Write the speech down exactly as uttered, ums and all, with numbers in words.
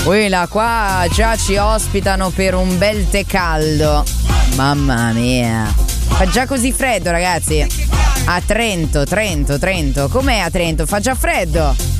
Quella qua già ci ospitano per un bel tè caldo. Mamma mia. Fa già così freddo, ragazzi. A Trento, Trento, Trento. Com'è a Trento? Fa già freddo?